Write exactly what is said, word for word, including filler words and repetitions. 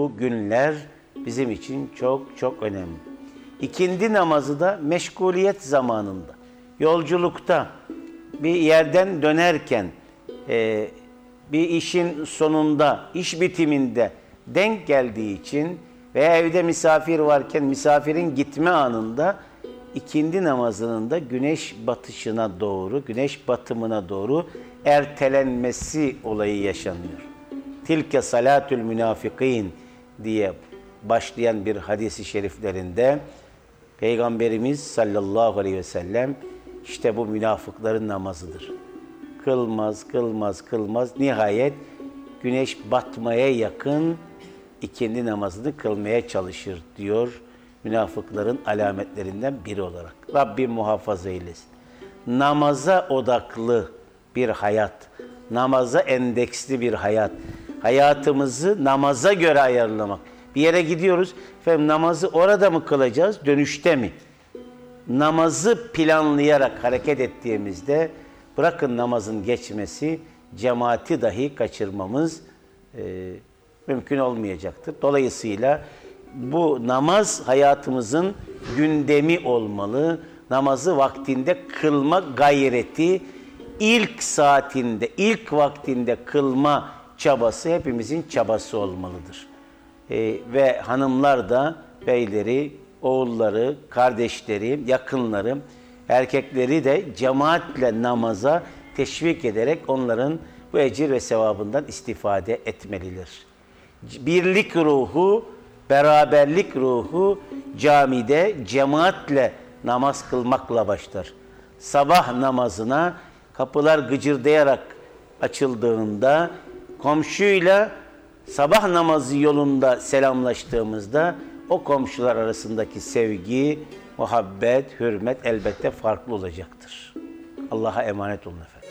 bu günler bizim için çok çok önemli. İkindi namazı da meşguliyet zamanında, yolculukta, bir yerden dönerken, e, bir işin sonunda, iş bitiminde denk geldiği için veya evde misafir varken misafirin gitme anında ikindi namazının da güneş batışına doğru, güneş batımına doğru ertelenmesi olayı yaşanıyor. Tilke salatül münafikin diye başlayan bir hadisi şeriflerinde Peygamberimiz sallallahu aleyhi ve sellem işte bu münafıkların namazıdır. Kılmaz, kılmaz, kılmaz. Nihayet güneş batmaya yakın ikindi namazını kılmaya çalışır diyor münafıkların alametlerinden biri olarak. Rabbim muhafaza eylesin. Namaza odaklı bir hayat, namaza endeksli bir hayat, hayatımızı namaza göre ayarlamak. Bir yere gidiyoruz, efendim namazı orada mı kılacağız, dönüşte mi? Namazı planlayarak hareket ettiğimizde bırakın namazın geçmesi, cemaati dahi kaçırmamız e, mümkün olmayacaktır. Dolayısıyla bu namaz hayatımızın gündemi olmalı. Namazı vaktinde kılma gayreti, ilk saatinde, ilk vaktinde kılma çabası hepimizin çabası olmalıdır. Ee, ve hanımlar da beyleri, oğulları, kardeşleri, yakınları, erkekleri de cemaatle namaza teşvik ederek onların bu ecir ve sevabından istifade etmelidir. Birlik ruhu, beraberlik ruhu camide cemaatle namaz kılmakla başlar. Sabah namazına kapılar gıcırdayarak açıldığında, komşuyla sabah namazı yolunda selamlaştığımızda o komşular arasındaki sevgi, muhabbet, hürmet elbette farklı olacaktır. Allah'a emanet olun efendim.